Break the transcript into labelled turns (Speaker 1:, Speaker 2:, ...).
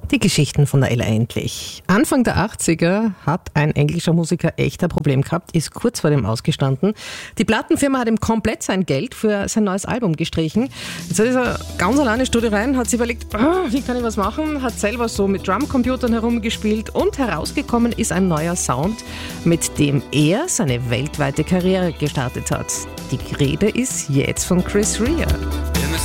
Speaker 1: Die Geschichten von der Ella Endlich. Anfang der 80er hat ein englischer Musiker echt ein Problem gehabt, ist kurz vor dem ausgestanden. Die Plattenfirma hat ihm komplett sein Geld für sein neues Album gestrichen. Jetzt ist er ganz alleine in die Studio rein, hat sich überlegt, wie kann ich was machen, hat selber so mit Drumcomputern herumgespielt und herausgekommen ist ein neuer Sound, mit dem er seine weltweite Karriere gestartet hat. Die Rede ist jetzt von Chris Rea.